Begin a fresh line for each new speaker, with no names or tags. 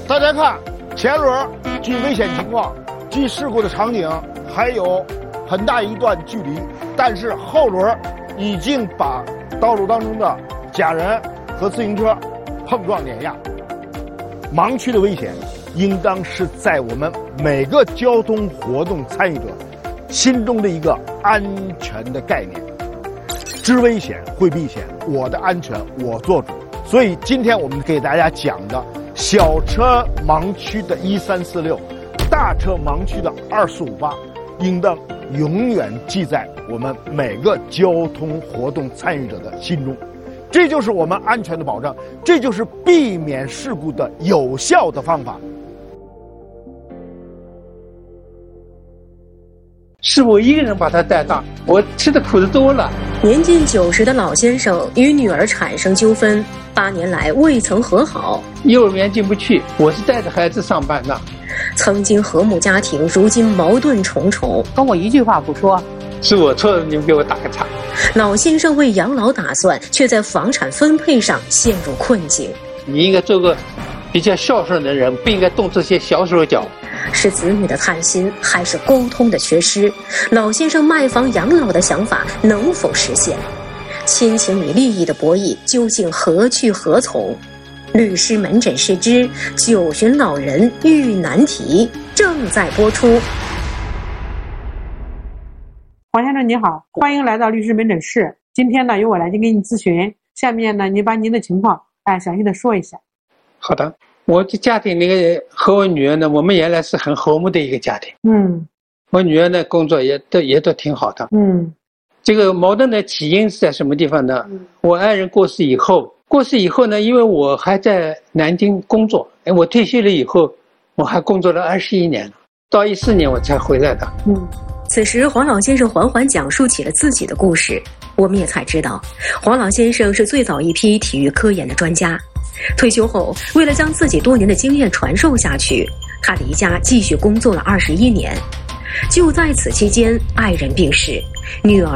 大家看，前轮距危险情况、距事故的场景还有很大一段距离，但是后轮已经把道路当中的假人和自行车碰撞碾压。盲区的危险应当是在我们每个交通活动参与者心中的一个安全的概念。知危险会避险，我的安全我做主。所以今天我们给大家讲的小车盲区的1346，大车盲区的2458，应当永远记在我们每个交通活动参与者的心中。这就是我们安全的保障，这就是避免事故的有效的方法。
是我一个人把他带大，我吃的苦的多了。
年近90的老先生与女儿产生纠纷，8年来未曾和好。
幼儿园进不去，我是带着孩子上班的。
曾经和睦家庭，如今矛盾重重。
跟我一句话不说，
是我错了，你们给我打个岔。
老先生为养老打算，却在房产分配上陷入困境。
你应该做个比较孝顺的人，不应该动这些小手脚。
是子女的贪心，还是沟通的缺失？老先生卖房养老的想法能否实现？亲情与利益的博弈究竟何去何从？律师门诊室之9旬老人遇难题正在播出。
黄先生你好，欢迎来到律师门诊室。今天呢，由我来给你咨询。下面呢，您把您的情况详细的说一下。
好的，我的家庭那个和我女儿呢，我们原来是很和睦的一个家庭。我女儿呢工作也都挺好的。这个矛盾的起因是在什么地方呢？我爱人过世以后呢，因为我还在南京工作，我退休了以后，我还工作了21年了，到14年我才回来的。
此时黄老先生缓缓讲述起了自己的故事，我们也才知道，黄老先生是最早一批体育科研的专家。退休后，为了将自己多年的经验传授下去，他离家继续工作了21年。就在此期间，爱人病逝，女儿